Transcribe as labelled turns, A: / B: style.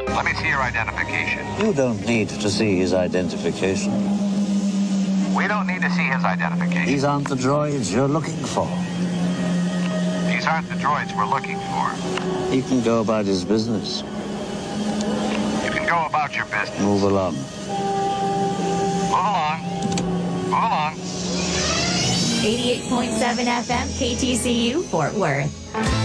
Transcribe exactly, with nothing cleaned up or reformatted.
A: Let me see your identification.
B: You don't need to see his identification.
A: We don't need to see his identification.
B: These aren't the droids you're looking for.
A: These aren't the droids we're looking for.
B: He can go about his business.
A: You can go about your business.
B: Move along.
A: Move along. Move along.
C: eighty-eight point seven F M K T C U, Fort Worth.